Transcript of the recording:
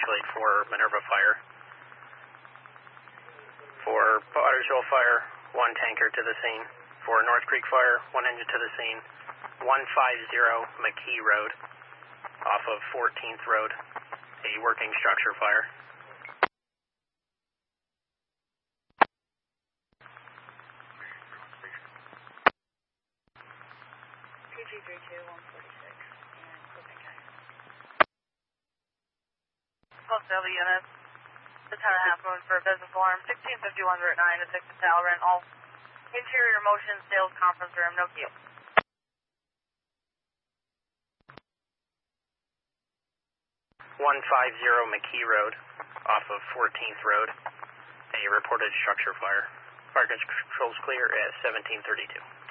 evacuate for Minerva Fire. For Pottersville Fire, 1 tanker to the scene. For North Creek Fire, 1 engine to the scene. 150 McKee Road, off of 14th Road, a working structure fire. PG32 146 and Clifton County. Post L units, Lieutenant Halfmoon for business alarm 1651 Route 9 to 6 to Talleyrand. All interior motion sales conference room, no queue. 150 McKee Road, off of 14th Road, a reported structure fire. Fire control's clear at 1732.